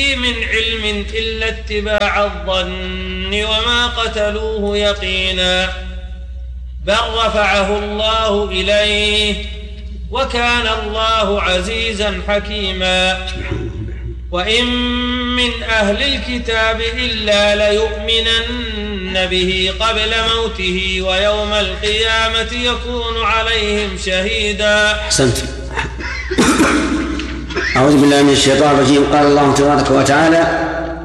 من علم إلا اتباع الظن وما قتلوه يقينا بل رفعه الله إليه وكان الله عزيزا حكيما. وإن من أهل الكتاب إلا ليؤمنن به قبل موته ويوم القيامة يكون عليهم شهيدا. أحسنت. أعوذ بالله من الشيطان الرجيم. قال الله تبارك وتعالى: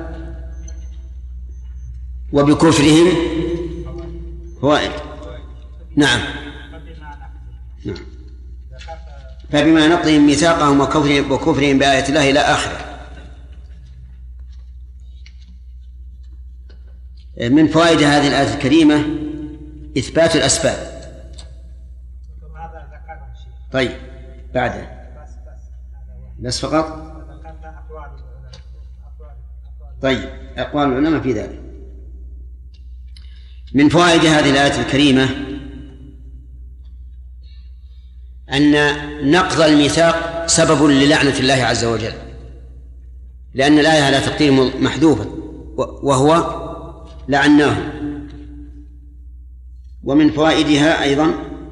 وبكفرهم فوائد. نعم. فبما نقضهم ميثاقهم وكفرهم بآية الله إلى آخره. من فوائد هذه الآية الكريمة إثبات الأسباب. طيب بعد بس فقط. طيب أقوال العلماء في ذلك. من فوائد هذه الآية الكريمة أن نقض الميثاق سبب للعنة الله عز وجل، لأن الآية على تقدير محذوفة وهو لعناه. ومن فوائدها أيضا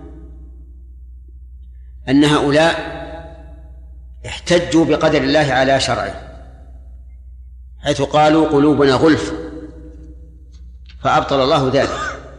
أن هؤلاء احتجوا بقدر الله على شرعه، حيث قالوا قلوبنا غلف، فأبطل الله ذلك.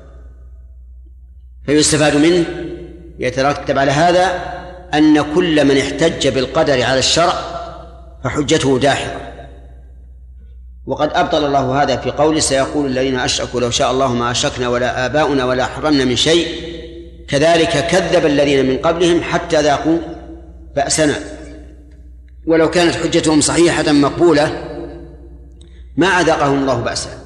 فيستفاد منه، يترتب على هذا أن كل من احتج بالقدر على الشرع فحجته داحضة. وقد أبطل الله هذا في قوله: سيقول الذين أشركوا لو شاء الله ما أشركنا ولا آباؤنا ولا حرمنا من شيء كذلك كذب الذين من قبلهم حتى ذاقوا بأسنا. ولو كانت حجتهم صحيحة مقبولة ما أذاقهم الله بأسا.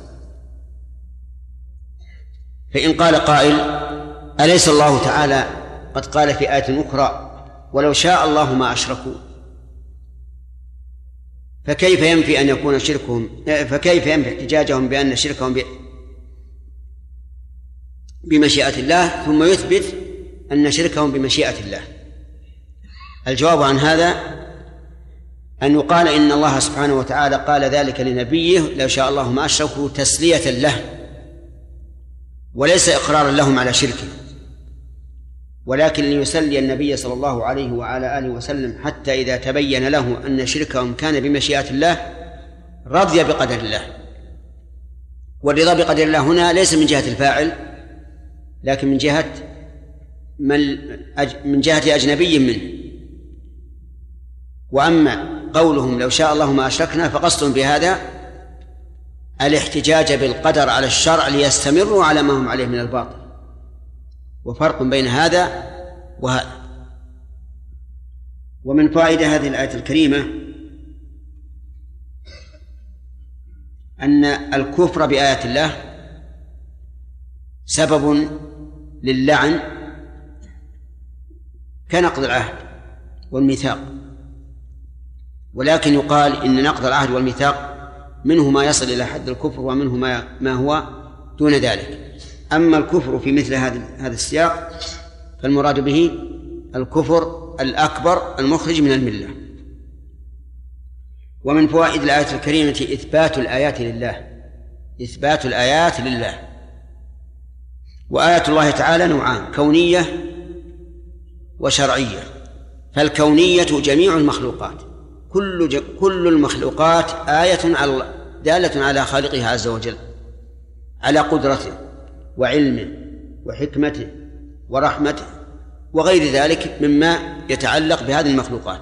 فإن قال قائل: أليس الله تعالى قد قال في آية أخرى: ولو شاء الله ما أشركوا؟ فكيف ينفي أن يكون شركهم، فكيف ينفي احتجاجهم بأن شركهم بمشيئة الله ثم يثبت أن شركهم بمشيئة الله؟ الجواب عن هذا أن يقال إن الله سبحانه وتعالى قال ذلك لنبيه: لو شاء الله ما أشركوا، تسلية له وليس إقرارا لهم على شركه، ولكن ليسلي النبي صلى الله عليه وعلى آله وسلم حتى إذا تبين له أن شركهم كان بمشيئة الله رضي بقدر الله. والرضا بقدر الله هنا ليس من جهة الفاعل، لكن من جهة أجنبي منه. وأما قولهم لو شاء الله ما أشركنا فقصد بهذا الاحتجاج بالقدر على الشرع ليستمروا على ما هم عليه من الباطل، وفرق بين هذا وهذا. ومن فائدة هذه الآية الكريمة أن الكفر بآيات الله سبب للعن كنقض العهد والميثاق، ولكن يقال إن نقض العهد والميثاق منه ما يصل إلى حد الكفر ومنه ما هو دون ذلك. أما الكفر في مثل هذا السياق فالمراد به الكفر الأكبر المخرج من الملة. ومن فوائد الآية الكريمة إثبات الآيات لله، إثبات الآيات لله. وآيات الله تعالى نوعان: كونية وشرعية. فالكونية جميع المخلوقات، كل المخلوقات آية دالة على خالقها عز وجل، على قدرته وعلمه وحكمته ورحمته وغير ذلك مما يتعلق بهذه المخلوقات.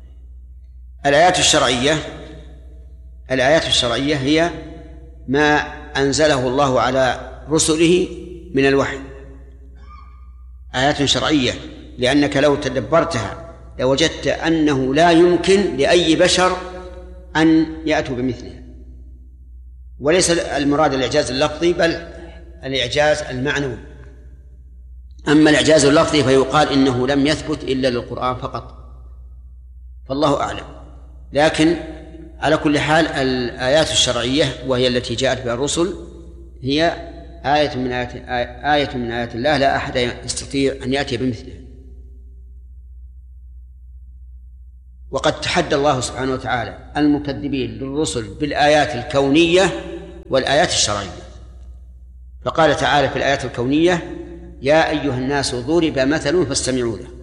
الآيات الشرعية هي ما أنزله الله على رسله من الوحي، آيات شرعية، لأنك لو تدبرتها لوجدت أنه لا يمكن لأي بشر أن يأتوا بمثلها. وليس المراد الإعجاز اللفظي بل الإعجاز المعنوي. أما الإعجاز اللفظي فيقال إنه لم يثبت إلا للقرآن فقط، فالله أعلم. لكن على كل حال الآيات الشرعية وهي التي جاءت بها الرسل هي آية من آيات الله لا أحد يستطيع أن يأتي بمثلها. وقد تحدى الله سبحانه وتعالى المكذبين للرسل بالآيات الكونية والآيات الشرعية، فقال تعالى في الآيات الكونية: يا أيها الناس ضرب مثل فاستمعوا له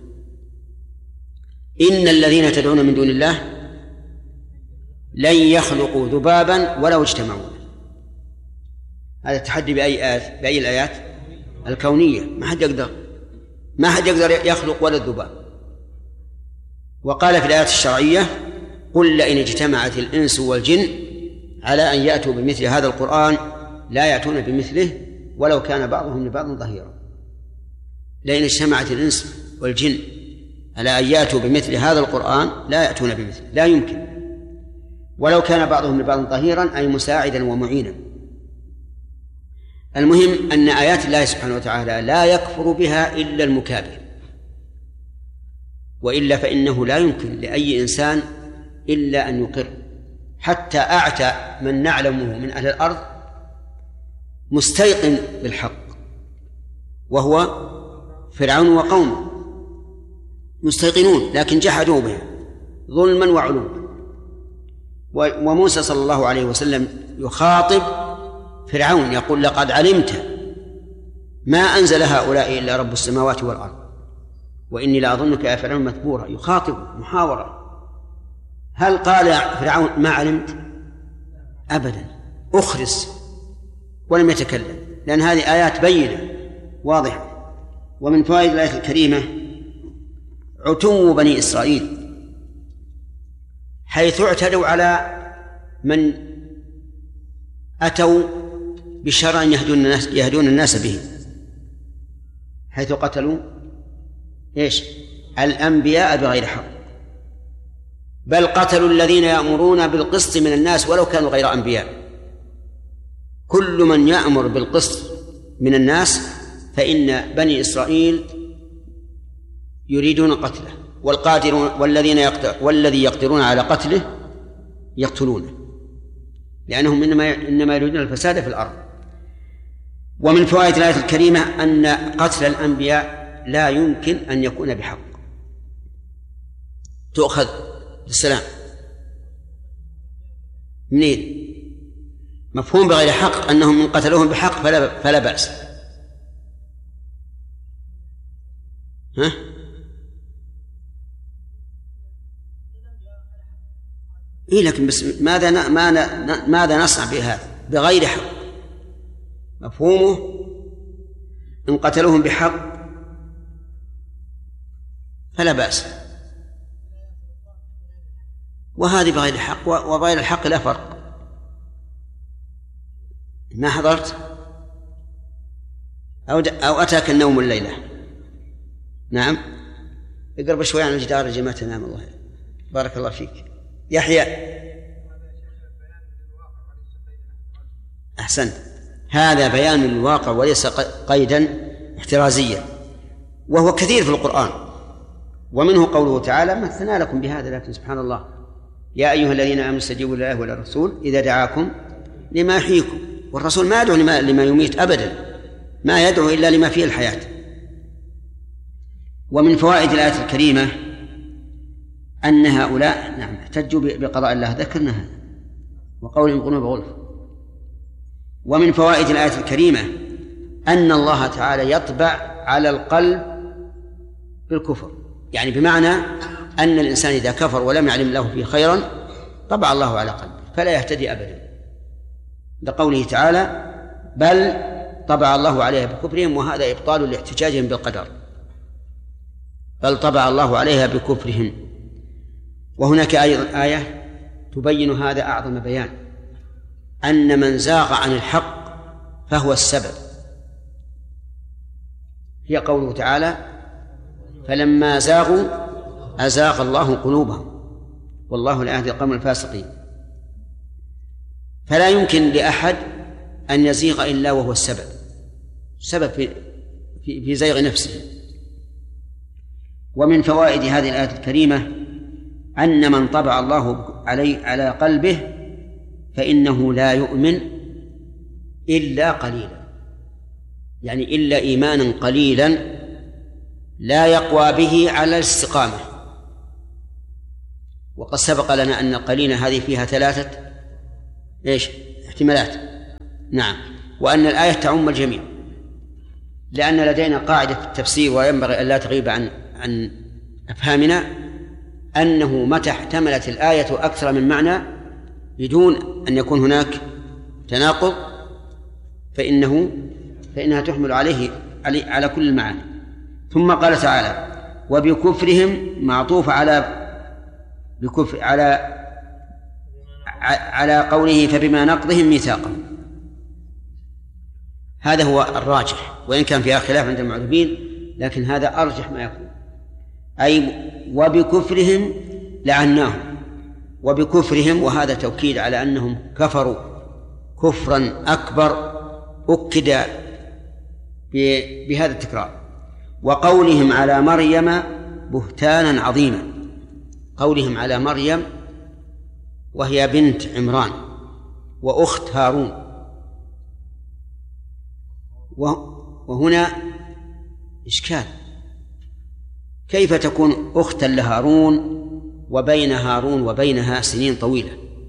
إن الذين تدعون من دون الله لن يخلقوا ذبابا ولو اجتمعوا له. هذا التحدي بأي الآيات؟ الكونية. ما حد يقدر يخلق ولا الذباب. وقال في الآيات الشرعية: قل لئن اجتمعت الإنس والجن على أن يأتوا بمثل هذا القرآن لا يأتون بمثله ولو كان بعضهم لبعض ظهيرا. لئن اجتمعت الإنس والجن على أن يأتوا بمثل هذا القرآن لا يأتون بمثله، لا يمكن، ولو كان بعضهم لبعض ظهيرا أي مساعدا ومعينا. المهم أن آيات الله سبحانه وتعالى لا يكفر بها إلا المكابر، وإلا فإنه لا يمكن لأي إنسان إلا أن يقر. حتى أعتى من نعلمه من أهل الأرض مستيقن بالحق وهو فرعون وقومه، مستيقنون لكن جحدوا بها ظلما وعلوا. وموسى صلى الله عليه وسلم يخاطب فرعون يقول: لقد علمت ما أنزل هؤلاء إلا رب السماوات والأرض وإني لأظنك يا فرعون مثبورا. يخاطب محاورة. هل قال فرعون ما علمت؟ أبدا، أخرس ولم يتكلم، لأن هذه آيات بينة واضحة. ومن فوائد الآية الكريمة عتو بني إسرائيل، حيث اعتدوا على من أتوا بشرع يهدون الناس به، حيث قتلوا الأنبياء بغير حق، بل قتلوا الذين يأمرون بالقسط من الناس ولو كانوا غير أنبياء. كل من يأمر بالقسط من الناس فإن بني إسرائيل يريدون قتله، والذي يقدرون على قتله يقتلونه، لأنهم إنما يريدون الفساد في الأرض. ومن فوائد الآية الكريمة أن قتل الأنبياء لا يمكن أن يكون بحق، تؤخذ بالسلام منين؟ مفهوم بغير حق أنهم من قتلوهم بحق فلا بأس. ها؟ لكن بس ماذا نصنع بهذا بغير حق؟ مفهومه إن قتلوهم بحق فلا بأس، وهذه بغير الحق وغير الحق لا فرق. ما حضرت أو أتاك النوم الليلة؟ نعم، اقرب شوي عن الجدار يا جماعة. نعم، الله بارك الله فيك. يحيى أحسنت، هذا بيان للواقع وليس قيدا احترازيا، وهو كثير في القرآن. ومنه قوله تعالى: مثلنا لكم بهذا، لكن سبحان الله يا أيها الذين آمنوا استجيبوا لله وللرسول إذا دعاكم لما يحييكم. والرسول ما يدعو لما يميت أبدا، ما يدعو إلا لما فيه الحياة. ومن فوائد الآية الكريمة أن هؤلاء احتجوا بقضاء الله، ذكرنا هذا، وقولهم قلوب غلف. ومن فوائد الآية الكريمة أن الله تعالى يطبع على القلب بالكفر، يعني بمعنى أن الإنسان إذا كفر ولم يعلم له فيه خيرا طبع الله على قلبه فلا يهتدي أبدا، لقوله تعالى: بل طبع الله عليها بكفرهم، وهذا إبطال لاحتجاجهم بالقدر، بل طبع الله عليها بكفرهم. وهناك أيضا آية تبين هذا أعظم بيان، أن من زاغ عن الحق فهو السبب، هي قوله تعالى: فلما زاغوا أزاغ الله قلوبهم والله لا يهدي القوم الفاسقين. فلا يمكن لأحد أن يزيغ إلا وهو السبب في زيغ نفسه. ومن فوائد هذه الآية الكريمة أن من طبع الله على قلبه فإنه لا يؤمن إلا قليلا، يعني إلا إيمانا قليلا لا يقوى به على الاستقامة. وقد سبق لنا أن القرينة هذه فيها 3 احتمالات. نعم. وأن الآية تعم الجميع، لأن لدينا قاعدة في التفسير وينبغي أن لا تغيب عن أفهامنا، أنه متى احتملت الآية أكثر من معنى بدون أن يكون هناك تناقض فإنها تحمل على كل المعاني. ثم قال تعالى: وبكفرهم، معطوف على قوله فبما نقضهم ميثاقهم. هذا هو الراجح، وإن كان فيها خلاف عند المعربين، لكن هذا أرجح ما يكون. أي وبكفرهم لعناهم، وبكفرهم، وهذا توكيد على أنهم كفروا كفرا أكبر أكد بهذا التكرار. وقولهم على مريم بهتانا عظيما، قولهم على مريم وهي بنت عمران وأخت هارون، وهنا إشكال، كيف تكون أختا لهارون وبين هارون وبينها سنين طويلة؟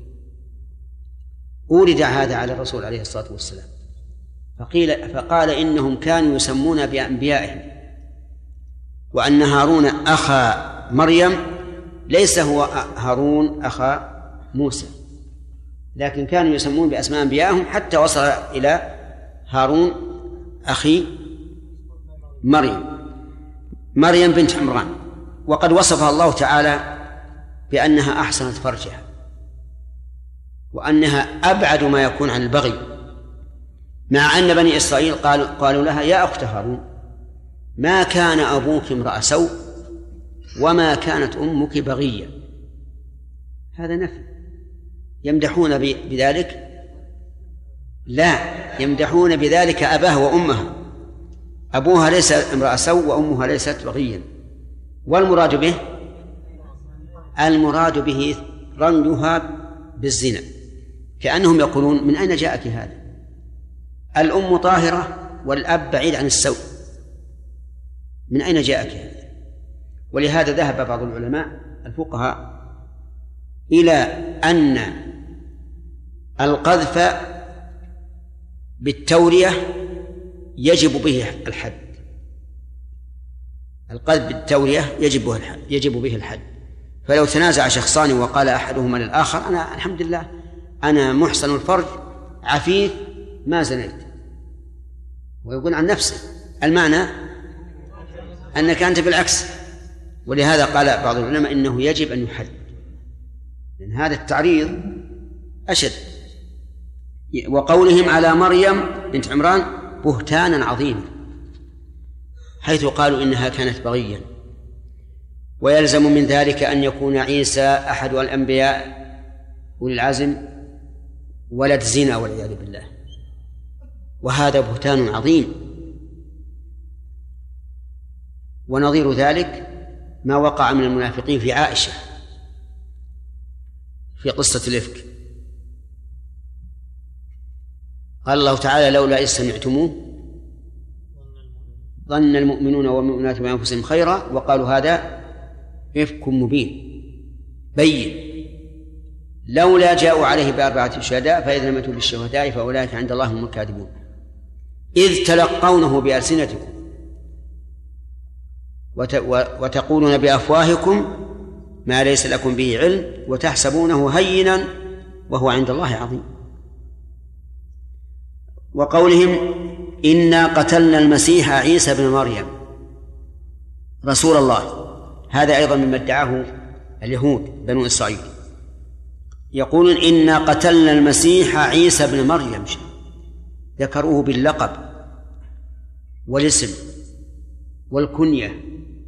أورد هذا على الرسول عليه الصلاة والسلام فقال إنهم كانوا يسمون بأنبيائهم، وأن هارون أخا مريم ليس هو هارون أخا موسى، لكن كانوا يسمون بأسماء أنبيائهم حتى وصل إلى هارون أخي مريم بنت عمران. وقد وصفها الله تعالى بأنها أحسنت فرجها، وأنها أبعد ما يكون عن البغي، مع أن بني إسرائيل قالوا لها: يا أخت هارون، ما كان أبوك امرأ سوء وما كانت أمك بغية. هذا نفي. يمدحون بذلك؟ لا، يمدحون بذلك أباه وأمها. أبوها ليس امرأ سوء وأمها ليست بغيا. والمراد به رميها بالزنا، كأنهم يقولون: من أين جاءك هذا؟ الأم طاهرة والأب بعيد عن السوء، من أين جاءك هذا؟ ولهذا ذهب بعض العلماء الفقهاء إلى أن القذف بالتورية يجب به الحد. القذف بالتورية يجب به الحد. فلو تنازع شخصان وقال أحدهما للآخر: أنا الحمد لله أنا محسن الفرج عفيف ما زنيت، ويقول عن نفسه، المعنى أنك أنت بالعكس. ولهذا قال بعض العلماء إنه يجب أن يحد، لأن هذا التعريض أشد. وقولهم على مريم بنت عمران بهتانا عظيما، حيث قالوا إنها كانت بغيا. ويلزم من ذلك أن يكون عيسى أحد الأنبياء أولي العزم ولد زنا والعياذ بالله، وهذا بهتان عظيم. ونظير ذلك ما وقع من المنافقين في عائشة في قصة الإفك. قال الله تعالى: لولا إذ سمعتموه ظن المؤمنون والمؤمنات بأنفسهم خيرا وقالوا هذا إفك مبين بين لولا جاءوا عليه ب4 شهداء فإذا لم يأتوا بالشهداء فأولئك عند الله هم الكاذبون إذ تلقونه بألسنتكم وتقولون بأفواهكم ما ليس لكم به علم وتحسبونه هينا وهو عند الله عظيم. وقولهم إنا قتلنا المسيح عيسى بن مريم رسول الله، هذا أيضا مما ادعاه اليهود بنو إسرائيل، يقولون إنا قتلنا المسيح عيسى بن مريم، ذكروه باللقب والاسم والكنية.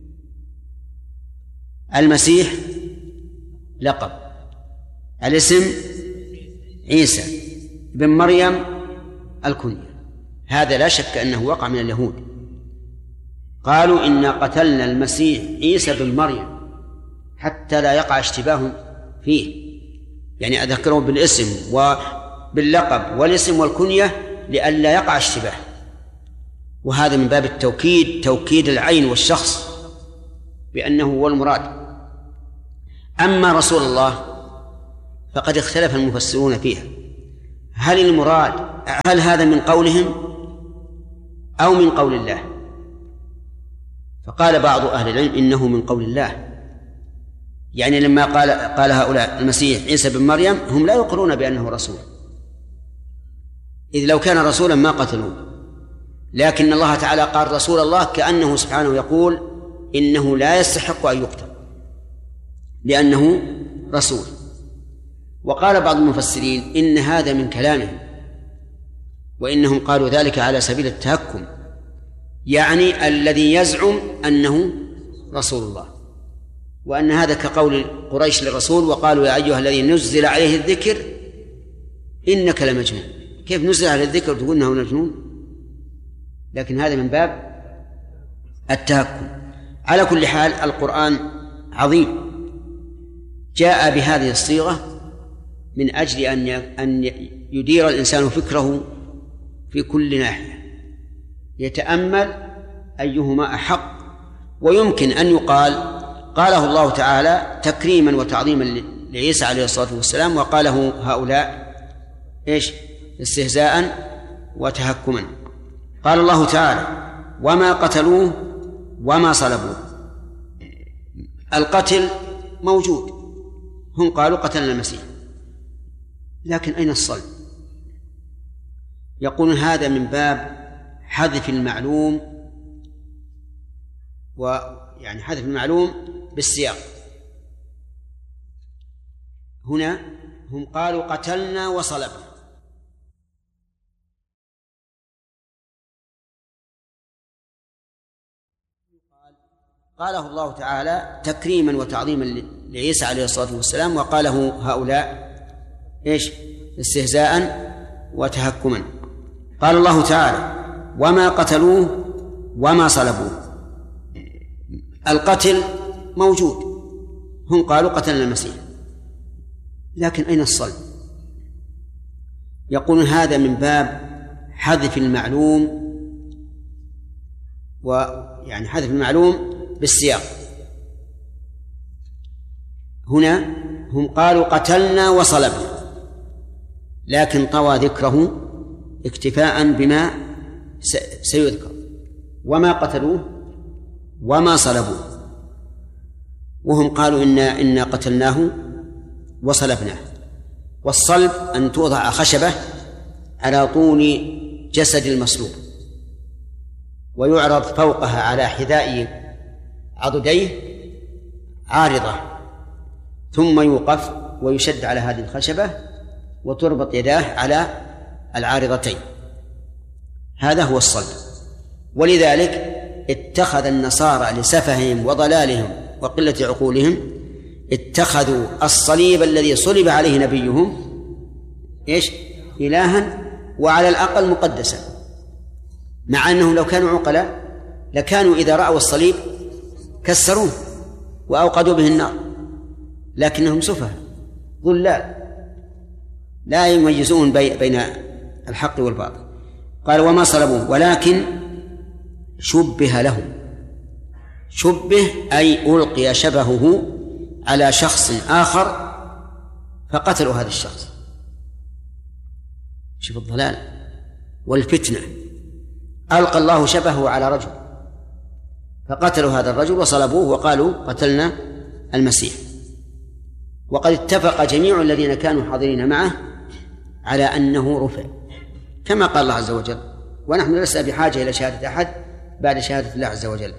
المسيح لقب، الاسم عيسى بن مريم الكنية. هذا لا شك أنه وقع من اليهود، قالوا إنا قتلنا المسيح عيسى بن مريم حتى لا يقع اشتباه فيه، يعني أذكره بالاسم وباللقب والاسم والكنية لئلا يقع اشتباه. وهذا من باب التوكيد، توكيد العين والشخص بأنه هو المراد. أما رسول الله فقد اختلف المفسرون فيها، هل هذا من قولهم أو من قول الله؟ فقال بعض أهل العلم إنه من قول الله، يعني لما قال هؤلاء المسيح عيسى بن مريم هم لا يقرون بأنه رسول، إذ لو كان رسولا ما قتلوه، لكن الله تعالى قال رسول الله كأنه سبحانه يقول إنه لا يستحق أن يقتل لأنه رسول. وقال بعض المفسرين إن هذا من كلامهم، وإنهم قالوا ذلك على سبيل التهكم، يعني الذي يزعم أنه رسول الله، وأن هذا كقول قريش للرسول وقالوا يا أيها الذي نزل عليه الذكر إنك لمجنون. كيف نزل عليه الذكر وتقول إنه مجنون؟ لكن هذا من باب التهكم. على كل حال القرآن عظيم، جاء بهذه الصيغة من أجل أن يدير الإنسان فكره في كل ناحية، يتأمل أيهما أحق. ويمكن أن يقال قاله الله تعالى تكريما وتعظيما لعيسى عليه الصلاة والسلام، وقاله هؤلاء استهزاء وتهكما. قال الله تعالى وما قتلوه وما صلبوه. القتل موجود، هم قالوا قتلنا المسيح، لكن أين الصلب؟ يقولون هذا من باب حذف المعلوم، ويعني حذف المعلوم بالسياق. هنا هم قالوا قتلنا وصلبنا، قاله الله تعالى تكريما وتعظيما لعيسى عليه الصلاة والسلام، وقاله هؤلاء استهزاء وتهكما. قال الله تعالى وما قتلوه وما صلبوه. القتل موجود، هم قالوا قتلنا المسيح، لكن أين الصلب؟ يقولون هذا من باب حذف المعلوم، ويعني حذف المعلوم بالسياق. هنا هم قالوا قتلنا وصلبنا، لكن طوى ذكره اكتفاء بما سيذكر. وما قتلوه وما صلبوه، وهم قالوا إنا قتلناه وصلبناه. والصلب أن توضع خشبة على طول جسد المصلوب ويعرض فوقها على حذاء عضديه عارضة، ثم يوقف ويشد على هذه الخشبة وتربط يداه على العارضتين. هذا هو الصلب. ولذلك اتخذ النصارى لسفههم وضلالهم وقلة عقولهم اتخذوا الصليب الذي صلب عليه نبيهم إلها، وعلى الأقل مقدسا، مع أنهم لو كانوا عقلاء لكانوا إذا رأوا الصليب كسروه وأوقدوا به النار، لكنهم سفه ضلال لا يميزون بين الحق والباطل. قال وما صلبوه ولكن شبه لهم. شبه أي ألقي شبهه على شخص آخر فقتلوا هذا الشخص. شوف الضلال والفتنة. ألقى الله شبهه على رجل فقتلوا هذا الرجل وصلبوه وقالوا قتلنا المسيح. وقد اتفق جميع الذين كانوا حاضرين معه على أنه رفع كما قال الله عز وجل، ونحن لسنا بحاجة إلى شهادة أحد بعد شهادة الله عز وجل.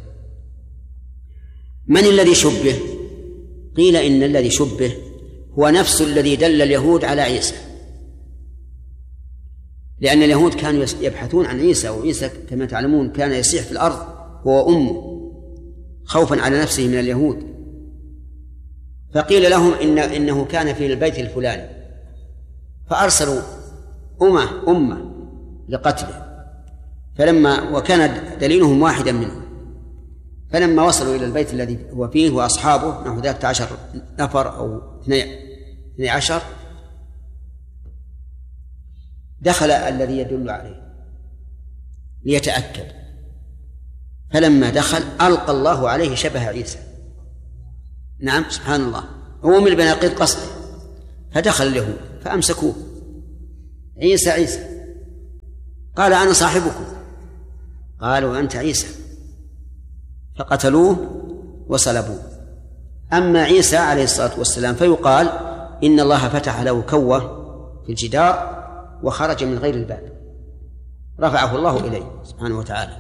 من الذي شبه؟ قيل إن الذي شبه هو نفس الذي دل اليهود على عيسى، لأن اليهود كانوا يبحثون عن عيسى، وعيسى كما تعلمون كان يسيح في الأرض هو أمه خوفا على نفسه من اليهود، فقيل لهم إنه كان في البيت الفلاني، فأرسلوا أمة لقتله، وكان دليلهم واحدا منهم، فلما وصلوا إلى البيت الذي هو فيه وأصحابه نحو 13 نفر أو 12 دخل الذي يدل عليه ليتأكد، فلما دخل ألقى الله عليه شبه عيسى. نعم سبحان الله، رمي بناقيض قصده، فدخل اليهود فأمسكوه. عيسى عيسى. قال أنا صاحبكم. قالوا أنت عيسى، فقتلوه وصلبوه. أما عيسى عليه الصلاة والسلام فيقال إن الله فتح له كوة في الجدار وخرج من غير الباب، رفعه الله إليه سبحانه وتعالى.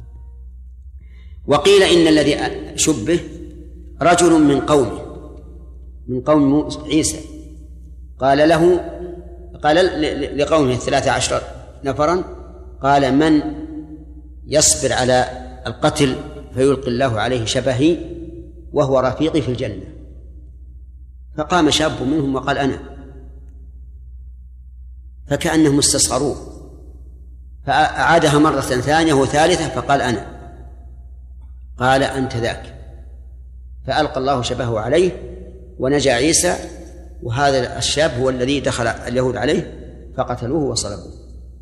وقيل إن الذي شبه رجل من قوم عيسى، قال لقومه 13 نفرا، قال من يصبر على القتل فيلقي الله عليه شبهي وهو رفيقي في الجنة. فقام شاب منهم وقال أنا، فكأنهم استصغروه، فأعادها مرة ثانية وثالثة فقال أنا، قال أنت ذاك، فألقى الله شبهه عليه ونجا عيسى، وهذا الشاب هو الذي دخل اليهود عليه فقتلوه وصلبوه.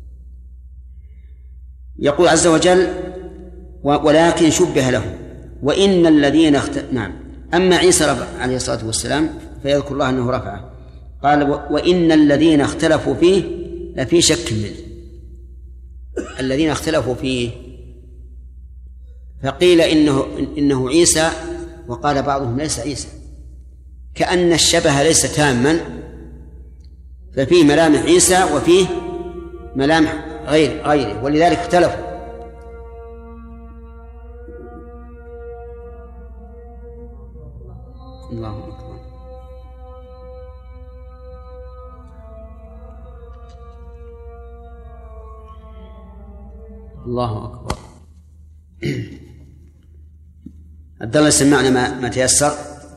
يقول عز وجل ولكن شبه له وإن الذين نعم. أما عيسى عليه الصلاة والسلام فيذكر الله أنه رفعه، قال وإن الذين اختلفوا فيه لفي شك منه. الذين اختلفوا فيه فقيل إنه عيسى، وقال بعضهم ليس عيسى، كأن الشبه ليس تاما، ففيه ملامح عيسى وفيه ملامح غيره، ولذلك اختلفوا. الله أكبر. الله أكبر. عبد الله سمعنا ما تيسر.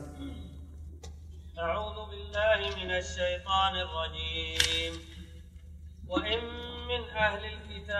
أعوذ بالله من الشيطان الرجيم. وإن من أهل